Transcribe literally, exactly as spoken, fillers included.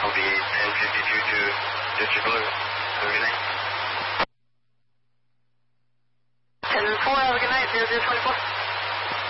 I'll be ten fifty-two to District Blue. Have a good night. ten four, have a good night, zero zero twenty-four.